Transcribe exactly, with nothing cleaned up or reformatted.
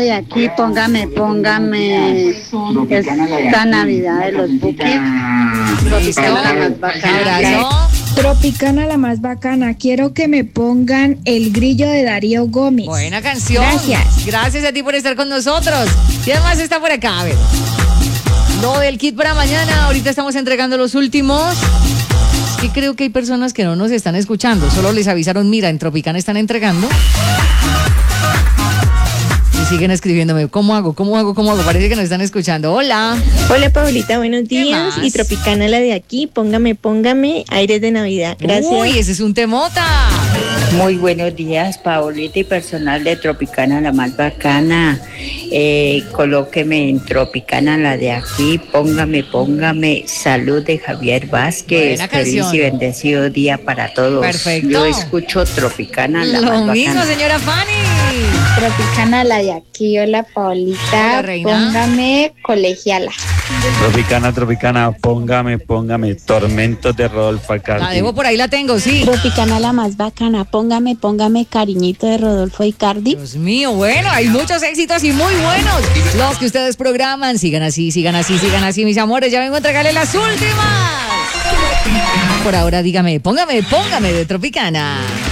Y aquí póngame, póngame esta Navidad de los buques. Tropicana la más bacana. Tropicana la más bacana. Quiero que me pongan El Grillo de Darío Gómez. Buena canción. Gracias. Gracias a ti por estar con nosotros. ¿Quién más está por acá? A ver. Lo del kit para mañana. Ahorita estamos entregando los últimos. Es que creo que hay personas que no nos están escuchando. Solo les avisaron, mira, en Tropicana están entregando. Y siguen escribiéndome, ¿cómo hago? ¿Cómo hago? ¿Cómo hago? Parece que nos están escuchando. Hola. Hola, Paulita, buenos días. más? Y Tropicana la de aquí, póngame, póngame, aires de Navidad. Gracias. Uy, ese es un temota. Muy buenos días, Paulita y personal de Tropicana, la más bacana. Eh, colóqueme en Tropicana, la de aquí. Póngame, póngame. Salud de Javier Vázquez. Buena Feliz canción. y bendecido día para todos. Perfecto. Yo escucho Tropicana, la más Lo bacana. mismo, señora Fanny. Tropicana la de aquí, hola Paulita, Hola, reina. póngame colegiala. Tropicana, Tropicana, póngame, póngame, Tormentos de Rodolfo Alcalde. La debo por ahí, la tengo, sí. Tropicana la más bacana, póngame, póngame Cariñito de Rodolfo Icardi. Dios mío, bueno, hay muchos éxitos y muy buenos. Los que ustedes programan, sigan así, sigan así, sigan así, mis amores. Ya vengo a entregarle las últimas. Por ahora, dígame, póngame, póngame de Tropicana.